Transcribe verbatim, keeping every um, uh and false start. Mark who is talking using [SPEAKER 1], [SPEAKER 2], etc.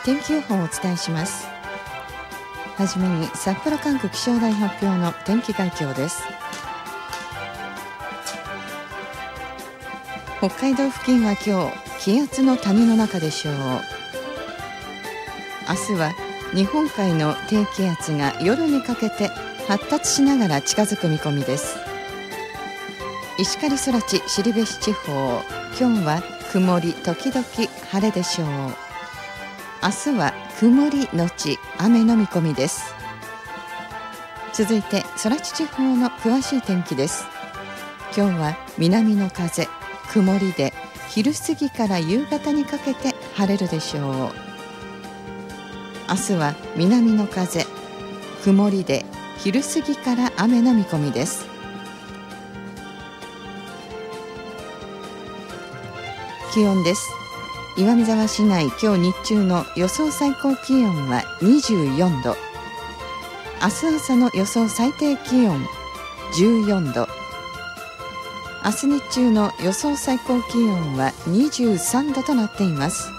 [SPEAKER 1] 天気予報をお伝えします。はじめに札幌管区気象台発表の天気概況です。北海道付近は今日気圧の谷の中でしょう。明日は日本海の低気圧が夜にかけて発達しながら近づく見込みです。石狩空知後志地方、今日は曇り時々晴れでしょう。明日は曇りのち雨の見込みです。続いて空知地方の詳しい天気です。今日は南の風、曇りで昼過ぎから夕方にかけて晴れるでしょう。明日は南の風、曇りで昼過ぎから雨の見込みです。気温です。岩見沢市内、今日日中の予想最高気温はにじゅうよんど、明日朝の予想最低気温じゅうよんど、明日日中の予想最高気温はにじゅうさんどとなっています。